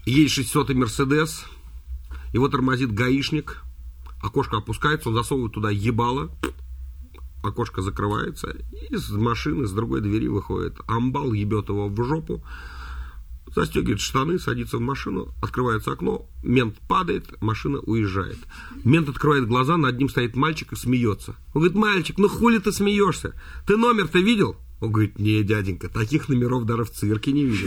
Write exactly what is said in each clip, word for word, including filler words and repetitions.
Едет шестисотый Мерседес, его тормозит гаишник, окошко опускается, он засовывает туда ебало, окошко закрывается, и из машины, с другой двери выходит амбал, ебет его в жопу, застегивает штаны, садится в машину, открывается окно, мент падает, машина уезжает. Мент открывает глаза, над ним стоит мальчик и смеется. Он говорит: мальчик, ну хули ты смеешься? Ты номер-то видел? Он говорит: не, дяденька, таких номеров даже в цирке не видел.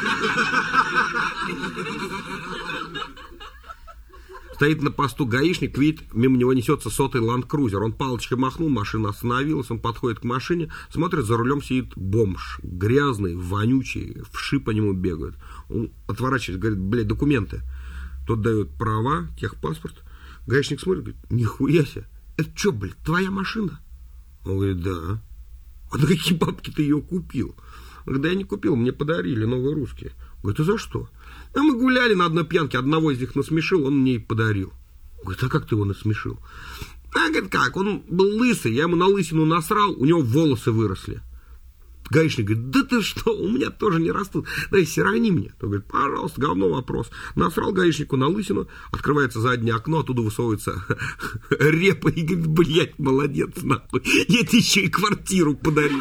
Стоит на посту гаишник, видит, мимо него несется сотый ланд-крузер. Он палочкой махнул, машина остановилась, он подходит к машине, смотрит, за рулем сидит бомж, грязный, вонючий, вши по нему бегают. Он отворачивается, говорит: блядь, документы. Тот дает права, техпаспорт. Гаишник смотрит, говорит: нихуя себе, это что, блядь, твоя машина? Он говорит: да. А на какие бабки ты ее купил? Он говорит: да я не купил, мне подарили, новые русские. Он говорит: а за что? А мы гуляли на одной пьянке, одного из них насмешил, он мне и подарил. Он говорит: а как ты его насмешил? А, говорит, как? Он был лысый, я ему на лысину насрал, у него волосы выросли. Гаишник говорит: да ты что, у меня тоже не растут, дай сирони мне. Он говорит: пожалуйста, говно вопрос. Насрал гаишнику на лысину, открывается заднее окно, оттуда высовывается репа и говорит: блядь, молодец, нахуй, я тебе еще и квартиру подарил.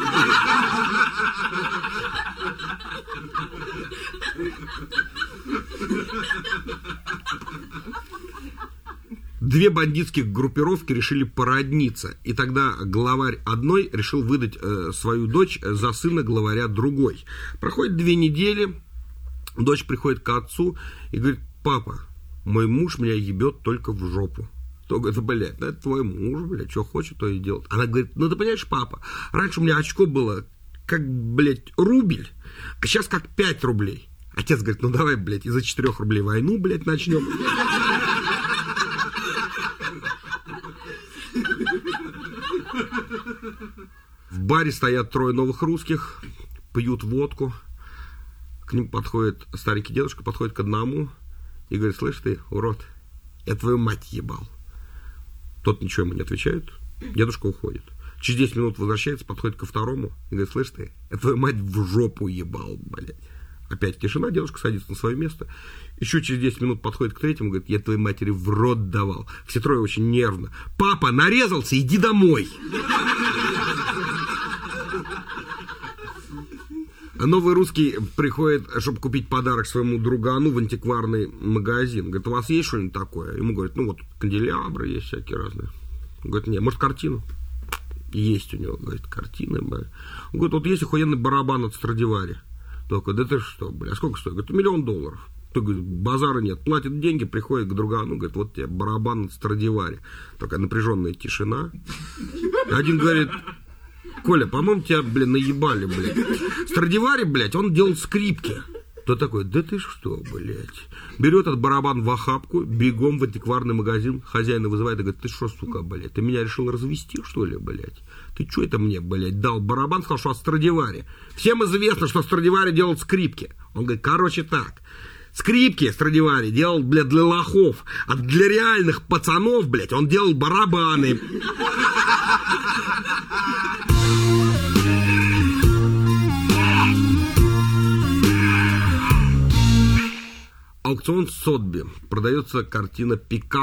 Две бандитских группировки решили породниться, и тогда главарь одной решил выдать э, свою дочь за сына главаря другой. Проходит две недели, дочь приходит к отцу и говорит: папа, мой муж меня ебет только в жопу. Тот говорит: блядь, ну это твой муж, блядь, что хочет, то и делает. Она говорит: ну ты понимаешь, папа, раньше у меня очко было как, блядь, рубль, а сейчас как пять рублей. Отец говорит: ну давай, блядь, из-за четырех рублей войну, блядь, начнем. В баре стоят трое новых русских, пьют водку. К ним подходит старенький дедушка, подходит к одному и говорит: слышь ты, урод, я твою мать ебал. Тот ничего ему не отвечает, дедушка уходит. Через десять минут возвращается, подходит ко второму и говорит: слышь ты, я твою мать в жопу ебал, блядь. Опять тишина, девушка садится на свое место. Еще через десять минут подходит к третьему, говорит: я твоей матери в рот давал. Все трое очень нервно. Папа, нарезался, иди домой. Новый русский приходит, чтобы купить подарок своему другану в антикварный магазин. Говорит: у вас есть что-нибудь такое? Ему говорят: ну вот канделябры есть всякие разные. Он говорит: нет, может картину? Есть у него, говорит, картины. Он говорит: вот есть охуенный барабан от Страдивари. Только: да ты что, бля, а сколько стоит? Говорит: миллион долларов. Ты, говорит, базара нет. Платит деньги, приходит к другану, говорит: вот тебе барабан от Страдивари. Такая напряженная тишина. Один говорит: Коля, по-моему, тебя, блин, наебали, блядь. Страдивари, блядь, он делал скрипки. Тот такой: да ты что, блядь. Берет этот барабан в охапку, бегом в антикварный магазин, хозяина вызывает и говорит: ты что, сука, блядь, ты меня решил развести, что ли, блядь? Ты что это мне, блядь, дал барабан, сказал, что от Страдивари. Всем известно, что Страдивари делал скрипки. Он говорит: короче так, скрипки Страдивари делал, блядь, для лохов, а для реальных пацанов, блядь, он делал барабаны. Аукцион в Сотби. Продается картина «Пикап».